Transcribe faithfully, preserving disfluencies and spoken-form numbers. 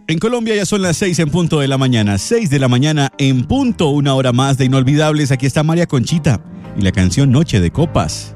En Colombia ya son las seis en punto de la mañana, seis de la mañana en punto, una hora más de inolvidables. Aquí está María Conchita y la canción Noche de Copas.